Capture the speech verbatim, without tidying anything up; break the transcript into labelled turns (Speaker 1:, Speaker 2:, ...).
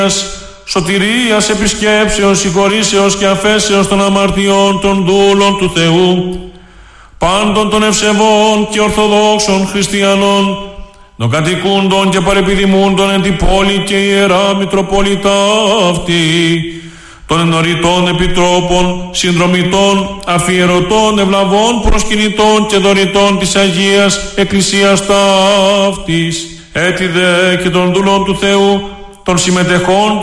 Speaker 1: σωτηρίας, επισκέψεως, συγχωρήσεως και αφέσεως των αμαρτιών των δούλων του Θεού, πάντων των ευσεβών και ορθοδόξων χριστιανών, των κατοικούντων και παρεπιδημούντων εν την πόλη και ιερά Μητροπολιτά αυτή, των ενωρητών επιτρόπων, συνδρομητών, αφιερωτών, ευλαβών, προσκυνητών και δωρητών της Αγίας Εκκλησίας ταύτης, έτι δε και των δούλων του Θεού, των συμμετεχών